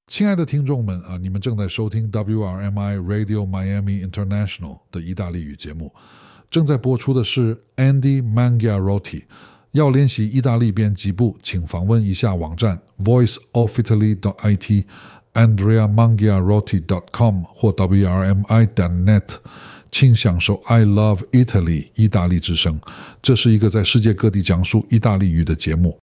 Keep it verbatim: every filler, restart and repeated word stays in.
亲爱的听众们啊，你们正在收听 W R M I Radio Miami International 的意大利语节目，正在播出的是 Andy Mangiarotti。要练习意大利编辑部，请访问一下网站 voice of italy dot I T andrea mangiarotti dot com 或 W R M I dot net， 请享受 I Love Italy 意大利之声。这是一个在世界各地讲述意大利语的节目。